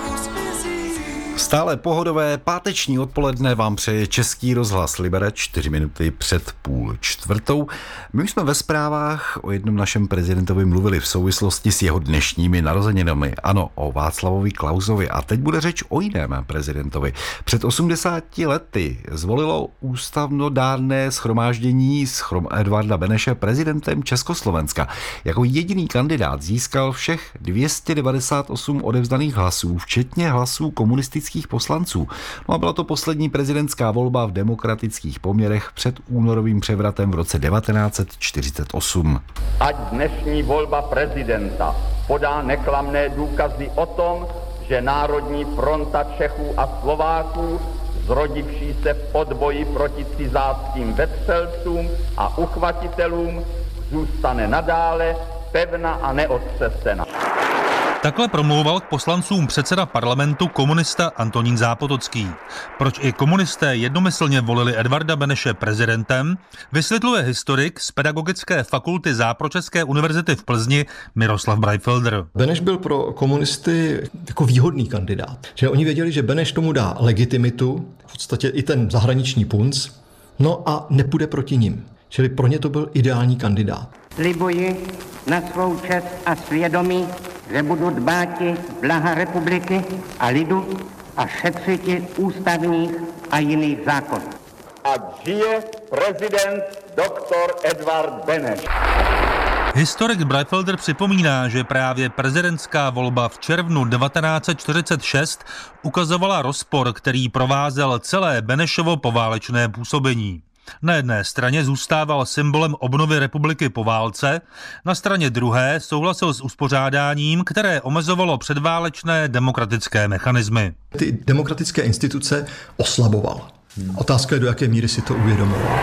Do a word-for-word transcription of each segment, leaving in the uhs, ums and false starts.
Stále pohodové páteční odpoledne vám přeje Český rozhlas Liberec, čtyři minuty před půl čtvrtou. My už jsme ve zprávách o jednom našem prezidentovi mluvili v souvislosti s jeho dnešními narozeninami. Ano, o Václavovi Klausovi. A teď bude řeč o jiném prezidentovi. Před osmdesáti lety zvolilo ústavnodárné shromáždění schrom Edvarda Beneše prezidentem Československa. Jako jediný kandidát získal všech dvě stě devadesát osm odevzdaných hlasů, včetně hlasů komunistických poslanců. No a byla to poslední prezidentská volba v demokratických poměrech před únorovým převratem v roce devatenáct set čtyřicet osm. Ať dnešní volba prezidenta podá neklamné důkazy o tom, že Národní fronta Čechů a Slováků, zrodivší se v odboji proti cizáckým vetřelcům a uchvatitelům, zůstane nadále pevná a neotřesena. Takhle promlouval k poslancům předseda parlamentu komunista Antonín Zápotocký. Proč i komunisté jednomyslně volili Edvarda Beneše prezidentem, vysvětluje historik z Pedagogické fakulty Západočeské univerzity v Plzni Miroslav Brajfelder. Beneš byl pro komunisty jako výhodný kandidát. Že oni věděli, že Beneš tomu dá legitimitu, v podstatě i ten zahraniční punc, no a nepůjde proti nim. Čili pro ně to byl ideální kandidát. Slibuji na svou čest a svědomí, že budu dbáti blaha republiky a lidu a šetřiti ústavních a jiných zákonů. Ať žije prezident doktor Edvard Beneš. Historik Brajfelder připomíná, že právě prezidentská volba v červnu devatenáct set čtyřicet šest ukazovala rozpor, který provázel celé Benešovo poválečné působení. Na jedné straně zůstával symbolem obnovy republiky po válce, na straně druhé souhlasil s uspořádáním, které omezovalo předválečné demokratické mechanismy. Ty demokratické instituce oslaboval. Otázka je, do jaké míry si to uvědomoval.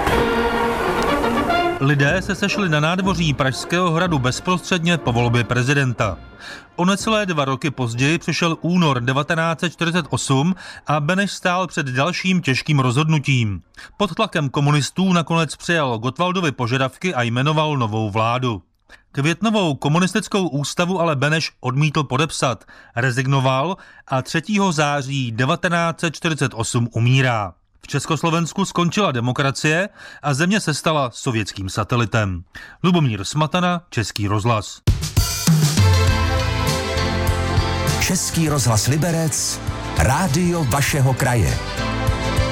Lidé se sešli na nádvoří Pražského hradu bezprostředně po volbě prezidenta. O necelé dva roky později přišel únor devatenáct set čtyřicet osm a Beneš stál před dalším těžkým rozhodnutím. Pod tlakem komunistů nakonec přijal Gottwaldovy požadavky a jmenoval novou vládu. Květnovou komunistickou ústavu ale Beneš odmítl podepsat, rezignoval a třetího září devatenáct set čtyřicet osm umírá. V Československu skončila demokracie a země se stala sovětským satelitem. Lubomír Smatana, Český rozhlas. Český rozhlas Liberec, rádio vašeho kraje.